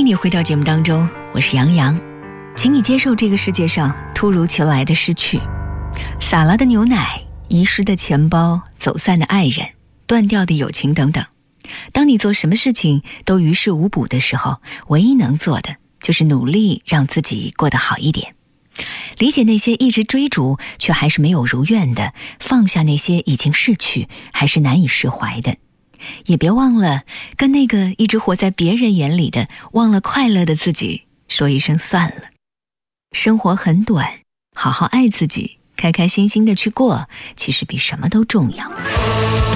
迎你回到节目当中，我是杨洋。请你接受这个世界上突如其来的失去，洒了的牛奶，遗失的钱包，走散的爱人，断掉的友情等等。当你做什么事情都于事无补的时候，唯一能做的就是努力让自己过得好一点。理解那些一直追逐却还是没有如愿的，放下那些已经逝去还是难以释怀的。也别忘了跟那个一直活在别人眼里的忘了快乐的自己说一声算了。生活很短，好好爱自己，开开心心的去过，其实比什么都重要。